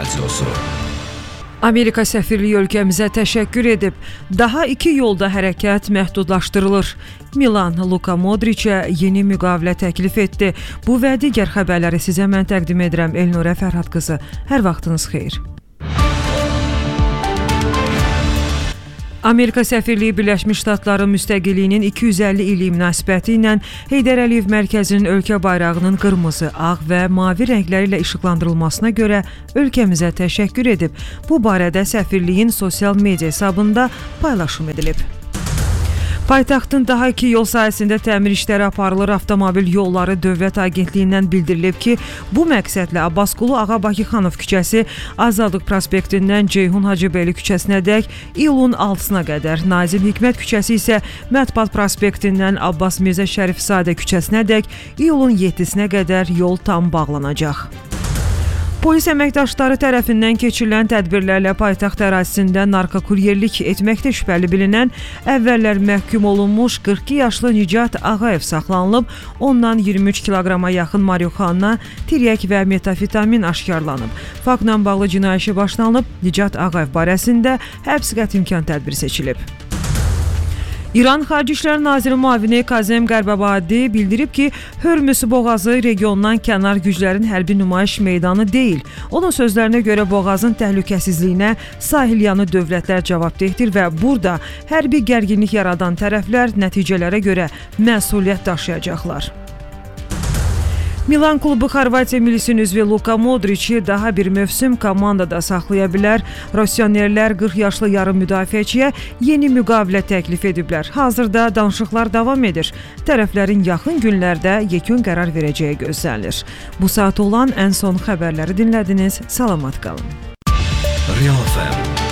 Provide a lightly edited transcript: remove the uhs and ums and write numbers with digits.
Radiosu. Amerika səfirliyi ölkəmizə təşəkkür edib. Daha 2 yolda hərəkət məhdudlaşdırılır. Milan Luka Modricə yeni müqavilə təklif etdi. Bu və digər xəbərləri sizə mən təqdim edirəm. Elnurə Fərhad qızı. Hər vaxtınız xeyir. Amerika səfirliyi Birləşmiş Ştatların müstəqilliyinin 250 illiyi münasibəti ilə Heydər Əliyev mərkəzinin ölkə bayrağının qırmızı, ağ və mavi rəngləri ilə işıqlandırılmasına görə ölkəmizə təşəkkür edib. Bu barədə səfirliyin sosial media hesabında paylaşım edilib. Paytaxtın daha 2 yol sahəsində təmir işləri aparılır. Avtomobil Yolları Dövlət Agentliyindən bildirilib ki, bu məqsədlə Abbasqulu Ağa Bakıxanov küçəsi Azadlıq prospektindən Ceyhun Hacıbəyli küçəsinədək iyulun 6-sına qədər, Nazim Hikmət küçəsi isə Mətbuat prospektindən Abbas Mirzə Şərifzadə küçəsinədək iyulun 7-sinə qədər yol tam bağlanacaq. Polis əməkdaşları tərəfindən keçirilən tədbirlərlə paytaxt ərazisində narkokuryerlik etməkdə şübhəli bilinən əvvəllər məhkum olunmuş 42 yaşlı Nicat Ağayev saxlanılıb. Ondan 23 kiloqrama yaxın marixuana, tiryək və metafetamin aşkarlanıb. Faktla bağlı cinayət işi başlanılıb. Nicat Ağayev barəsində həbs qəti imkan tədbiri seçilib. İran Xarici İşlər Naziri müavini Kazem Qərbabadi bildirib ki, Hörmüz boğazı regiondan kənar güclərin hərbi nümayiş meydanı deyil. Onun sözlərinə görə boğazın təhlükəsizliyinə sahilyanı dövlətlər cavabdehdir və burada hərbi gərginlik yaradan tərəflər nəticələrə görə məsuliyyət daşıyacaqlar. Milan klubu Xorvatiya millisinin üzvü Luka Modrici daha bir mövsüm komandada saxlaya bilər. Rusyanerlər 40 yaşlı yarım müdafiəçiyə yeni müqavilə təklif ediblər. Hazırda danışıqlar davam edir. Tərəflərin yaxın günlərdə yekun qərar verəcəyi gözlənilir. Bu saat olan ən son xəbərləri dinlədiniz. Salamat qalın. Real FM